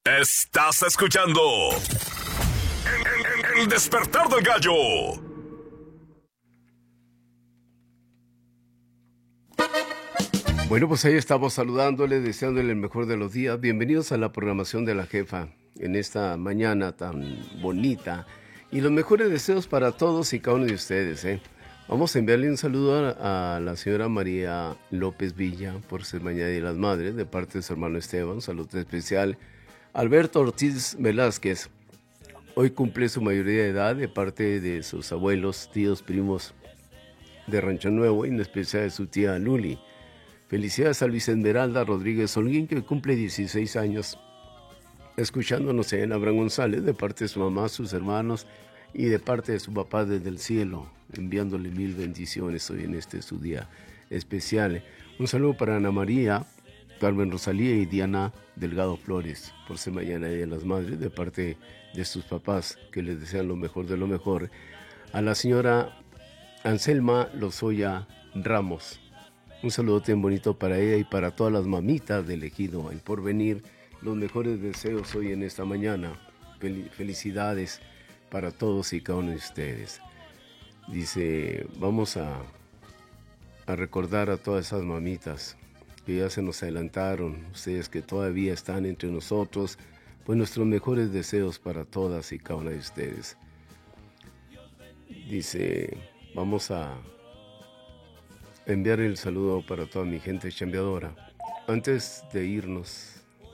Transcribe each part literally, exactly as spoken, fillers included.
Estás escuchando El, el- el despertar del gallo. Bueno, pues ahí estamos saludándole, deseándole el mejor de los días. Bienvenidos a la programación de la jefa en esta mañana tan bonita. Y los mejores deseos para todos y cada uno de ustedes, ¿eh? Vamos a enviarle un saludo a, a la señora María López Villa por ser mañana de las madres, de parte de su hermano Esteban. Un saludo especial. Alberto Ortiz Velázquez, hoy cumple su mayoría de edad, de parte de sus abuelos, tíos, primos de Rancho Nuevo, y en especial de su tía Luli. Felicidades a Luis Esmeralda Rodríguez Holguín, que cumple dieciséis años, escuchándonos en Abraham González, de parte de su mamá, sus hermanos, y de parte de su papá desde el cielo, enviándole mil bendiciones hoy en este su día especial. Un saludo para Ana María, Carmen Rosalía y Diana Delgado Flores, por ser mañana de las madres, de parte de sus papás, que les desean lo mejor de lo mejor. A la señora Anselma Lozoya Ramos, un saludo tan bonito para ella y para todas las mamitas del Ejido, el Porvenir. Los mejores deseos hoy en esta mañana. Fel- felicidades para todos y cada uno de ustedes. Dice, vamos a, a recordar a todas esas mamitas que ya se nos adelantaron, ustedes que todavía están entre nosotros, pues nuestros mejores deseos para todas y cada una de ustedes. Dice, vamos a enviar el saludo para toda mi gente chambeadora. Antes de irnos.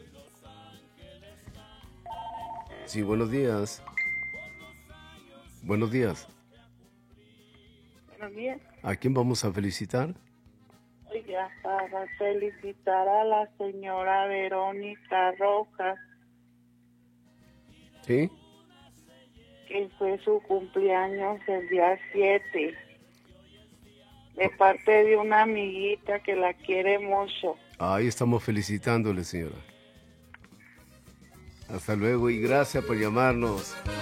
Sí, buenos días. Buenos días. Buenos días. ¿A quién vamos a felicitar? Oiga, para felicitar a la señora Verónica Rojas, ¿Sí? que fue su cumpleaños el día siete, de parte de una amiguita que la quiere mucho. Ahí estamos felicitándole, señora. Hasta luego y gracias por llamarnos.